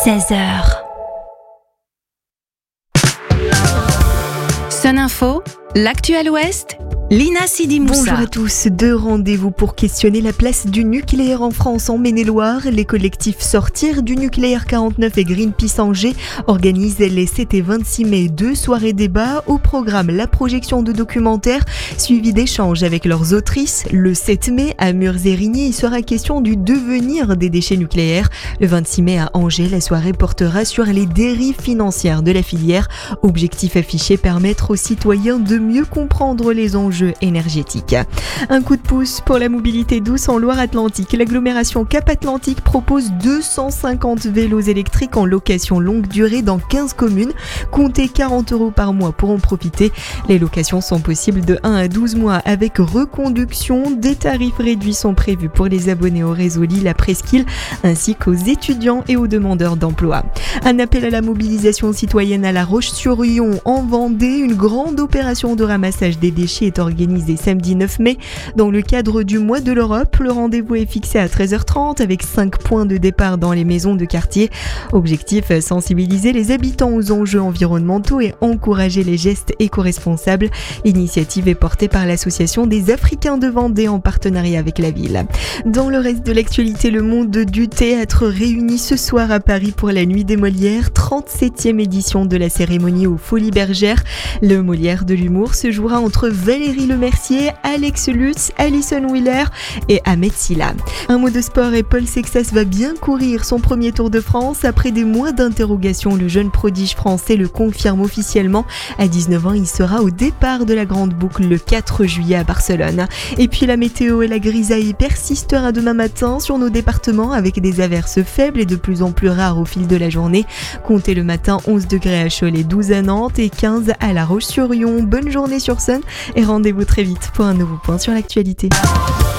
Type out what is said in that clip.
16h. Sun Info, l'actu à l'Ouest, Lina Sidi Moussa. Bonjour à tous. 2 rendez-vous pour questionner la place du nucléaire en France en Maine-et-Loire. Les collectifs Sortir du nucléaire 49 et Greenpeace Angers organisent les 7 et 26 mai 2 soirées débat. Au programme, la projection de documentaires suivis d'échanges avec leurs autrices. Le 7 mai, à Murs-et-Rigny, il sera question du devenir des déchets nucléaires. Le 26 mai, à Angers, la soirée portera sur les dérives financières de la filière. Objectif affiché, permettre aux citoyens de mieux comprendre les enjeux énergétiques. Un coup de pouce pour la mobilité douce en Loire-Atlantique. L'agglomération Cap-Atlantique propose 250 vélos électriques en location longue durée dans 15 communes. Comptez 40 € par mois pour en profiter. Les locations sont possibles de 1 à 12 mois avec reconduction. Des tarifs réduits sont prévus pour les abonnés au réseau Lille à Presqu'île ainsi qu'aux étudiants et aux demandeurs d'emploi. Un appel à la mobilisation citoyenne à La Roche-sur-Yon en Vendée. Une grande opération de ramassage des déchets est organisé samedi 9 mai dans le cadre du mois de l'Europe. Le rendez-vous est fixé à 13h30 avec 5 points de départ dans les maisons de quartier. Objectif, sensibiliser les habitants aux enjeux environnementaux et encourager les gestes éco-responsables. L'initiative est portée par l'association des Africains de Vendée en partenariat avec la ville. Dans le reste de l'actualité, le monde du théâtre réunit ce soir à Paris pour la Nuit des Molières, 37e édition de la cérémonie aux Folies Bergères. Le Molière de l'humour se jouera entre Valérie Lemercier, Alex Lutz, Alison Wheeler et Ahmed Silla. Un mot de sport et Paul Sexas va bien courir son premier Tour de France. Après des mois d'interrogation, le jeune prodige français le confirme officiellement. À 19 ans, il sera au départ de la grande boucle le 4 juillet à Barcelone. Et puis la météo et la grisaille persistera demain matin sur nos départements avec des averses faibles et de plus en plus rares au fil de la journée. Comptez le matin 11 degrés à Cholet, 12 à Nantes et 15 à La Roche-sur-Yon. Bonne journée sur Sun et rendez-vous très vite pour un nouveau point sur l'actualité.